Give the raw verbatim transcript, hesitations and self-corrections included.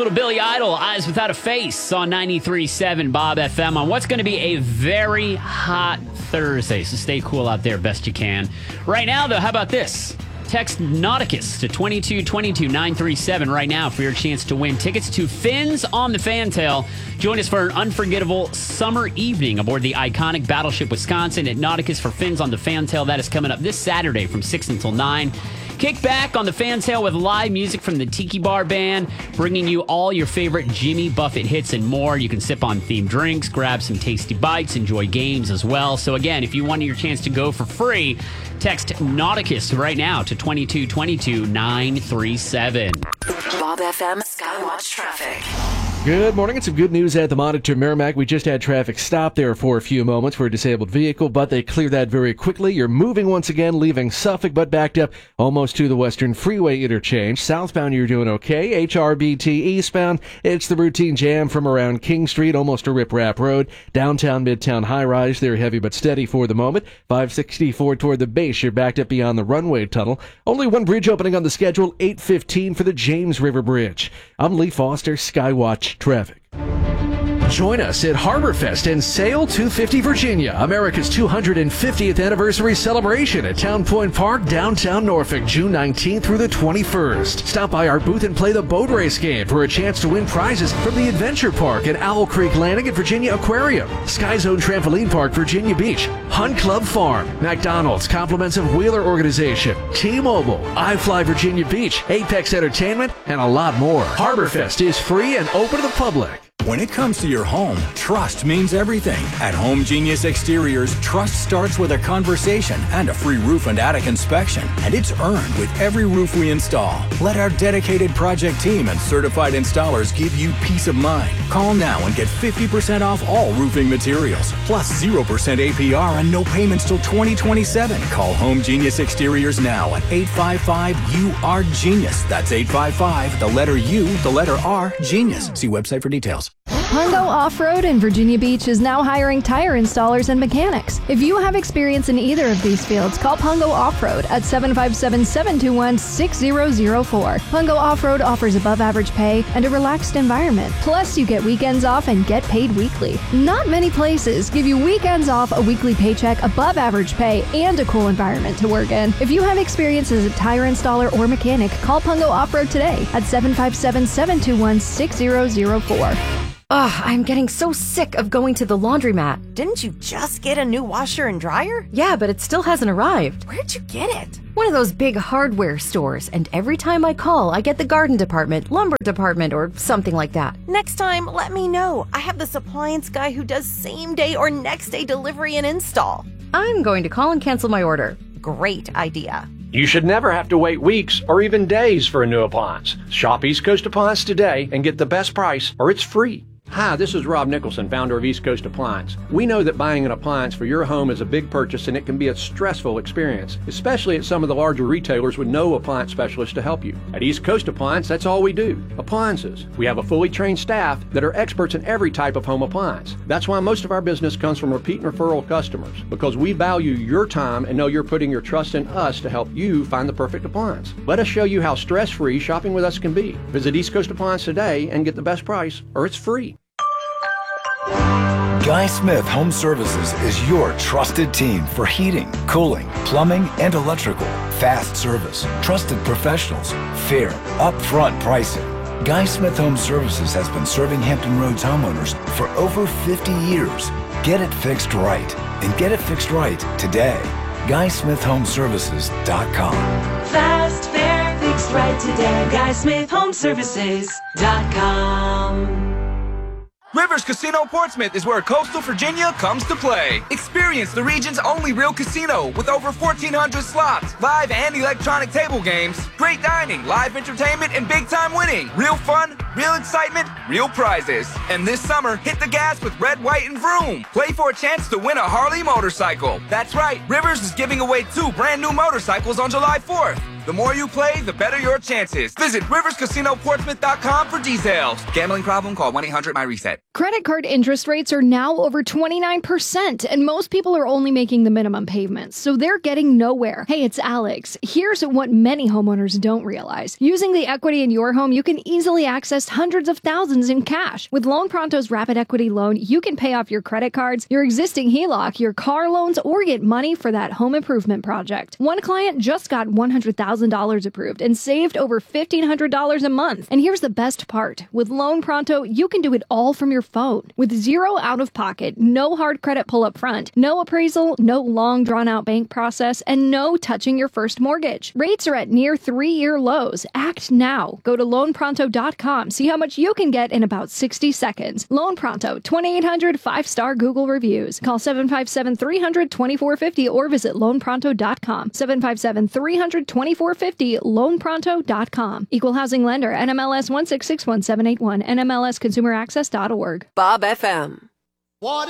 Little Billy Idol, Eyes Without a Face on ninety-three point seven Bob F M on what's going to be a very hot Thursday. So stay cool out there best you can. Right now, though, how about this? Text Nauticus to two two two two nine three seven right now for your chance to win tickets to Fins on the Fantail. Join us for an unforgettable summer evening aboard the iconic Battleship Wisconsin at Nauticus for Fins on the Fantail. That is coming up this Saturday from six until nine. Kick back on the Fantail with live music from the Tiki Bar Band, bringing you all your favorite Jimmy Buffett hits and more. You can sip on themed drinks, grab some tasty bites, enjoy games as well. So again, if you want your chance to go for free, text Nauticus right now to two two two two nine three seven. Bob F M Skywatch Traffic. Good morning. It's some good news at the Monitor Merrimack. We just had traffic stop there for a few moments for a disabled vehicle, but they cleared that very quickly. You're moving once again, leaving Suffolk, but backed up almost to the Western Freeway interchange. Southbound, you're doing okay. H R B T eastbound, it's the routine jam from around King Street, almost to Riprap Road. Downtown, Midtown, high-rise, they're heavy but steady for the moment. five sixty-four toward the base, you're backed up beyond the runway tunnel. Only one bridge opening on the schedule, eight fifteen for the James River Bridge. I'm Lee Foster, Skywatch Traffic. Join us at HarborFest in Sale two fifty, Virginia, America's two hundred fiftieth anniversary celebration at Town Point Park, downtown Norfolk, June nineteenth through the twenty-first. Stop by our booth and play the boat race game for a chance to win prizes from the Adventure Park at Owl Creek Landing at Virginia Aquarium, Sky Zone Trampoline Park, Virginia Beach, Hunt Club Farm, McDonald's, compliments of Wheeler Organization, T-Mobile, iFly Virginia Beach, Apex Entertainment, and a lot more. HarborFest is free and open to the public. When it comes to your home, trust means everything. At Home Genius Exteriors, trust starts with a conversation and a free roof and attic inspection, and it's earned with every roof we install. Let our dedicated project team and certified installers give you peace of mind. Call now and get fifty percent off all roofing materials, plus zero percent A P R and no payments till twenty twenty-seven. Call Home Genius Exteriors now at eight five five U R Genius. That's eight five five, the letter U, the letter R, Genius. See website for details. Pungo Off-Road in Virginia Beach is now hiring tire installers and mechanics. If you have experience in either of these fields, call Pungo Off-Road at seven five seven, seven two one, six zero zero four. Pungo Off-Road offers above-average pay and a relaxed environment. Plus, you get weekends off and get paid weekly. Not many places give you weekends off, a weekly paycheck, above-average pay, and a cool environment to work in. If you have experience as a tire installer or mechanic, call Pungo Off-Road today at seven five seven, seven two one, six zero zero four. Ugh, I'm getting so sick of going to the laundromat. Didn't you just get a new washer and dryer? Yeah, but it still hasn't arrived. Where'd you get it? One of those big hardware stores, and every time I call, I get the garden department, lumber department, or something like that. Next time, let me know. I have this appliance guy who does same day or next day delivery and install. I'm going to call and cancel my order. Great idea. You should never have to wait weeks or even days for a new appliance. Shop East Coast Appliance today and get the best price, or it's free. Hi, this is Rob Nicholson, founder of East Coast Appliance. We know that buying an appliance for your home is a big purchase and it can be a stressful experience, especially at some of the larger retailers with no appliance specialist to help you. At East Coast Appliance, that's all we do, appliances. We have a fully trained staff that are experts in every type of home appliance. That's why most of our business comes from repeat and referral customers, because we value your time and know you're putting your trust in us to help you find the perfect appliance. Let us show you how stress-free shopping with us can be. Visit East Coast Appliance today and get the best price, or it's free. Guy Smith Home Services is your trusted team for heating, cooling, plumbing, and electrical. Fast service, trusted professionals, fair, upfront pricing. Guy Smith Home Services has been serving Hampton Roads homeowners for over fifty years. Get it fixed right, and get it fixed right today. Guy Smith Home Services dot com. Fast, fair, fixed right today. Guy Smith Home Services dot com. Rivers Casino Portsmouth is where coastal Virginia comes to play. Experience the region's only real casino with over fourteen hundred slots, live and electronic table games, great dining, live entertainment, and big-time winning. Real fun, real excitement, real prizes. And this summer, hit the gas with Red, White, and Vroom. Play for a chance to win a Harley motorcycle. That's right, Rivers is giving away two brand new motorcycles on July fourth. The more you play, the better your chances. Visit Rivers Casino Portsmouth dot com for details. Gambling problem? Call one eight hundred my reset. Credit card interest rates are now over twenty-nine percent, and most people are only making the minimum payments, so they're getting nowhere. Hey, it's Alex. Here's what many homeowners don't realize. Using the equity in your home, you can easily access hundreds of thousands in cash. With Loan Pronto's Rapid Equity Loan, you can pay off your credit cards, your existing H E L O C, your car loans, or get money for that home improvement project. One client just got one hundred thousand dollars approved and saved over fifteen hundred dollars a month. And here's the best part. With Loan Pronto, you can do it all from your phone. With zero out-of-pocket, no hard credit pull up front, no appraisal, no long drawn-out bank process, and no touching your first mortgage. Rates are at near three-year lows. Act now. Go to loan pronto dot com. See how much you can get in about sixty seconds. Loan Pronto, twenty-eight hundred five-star Google reviews. Call seven five seven, three hundred, twenty-four fifty or visit loan pronto dot com. seven five seven, three hundred, twenty-four fifty, loan pronto dot com. Equal housing lender, N M L S one six six one seven eight one, N M L S consumer access dot org. Bob F M. What